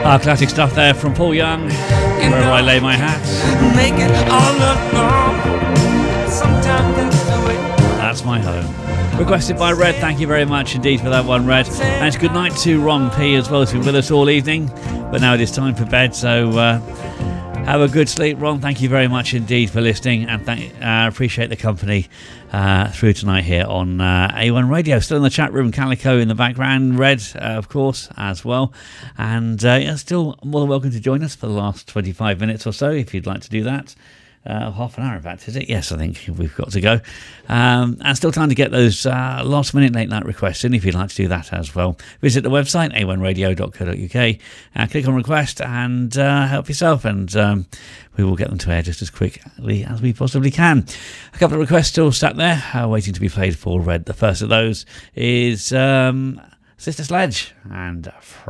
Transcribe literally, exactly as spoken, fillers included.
Our classic stuff there from Paul Young, Wherever I Lay My Hat. Make it all alone. Sometimes that's the way. That's my home. Requested by Red. Thank you very much indeed for that one, Red. And it's good night to Ron P as well, who's been with us all evening. But now it is time for bed, so uh, have a good sleep, Ron. Thank you very much indeed for listening, and thank, uh, appreciate the company uh, through tonight here on uh, A one Radio. Still in the chat room, Calico in the background, Red, uh, of course, as well. And uh, yeah, still more than welcome to join us for the last twenty-five minutes or so, if you'd like to do that. Uh, half an hour, in fact, is it? Yes, I think we've got to go. Um, and still time to get those uh, last minute late night requests in if you'd like to do that as well. Visit the website, a one radio dot co dot uk, uh, click on request and uh, help yourself, and um, we will get them to air just as quickly as we possibly can. A couple of requests still sat there, uh, waiting to be played for Red. The first of those is um, Sister Sledge and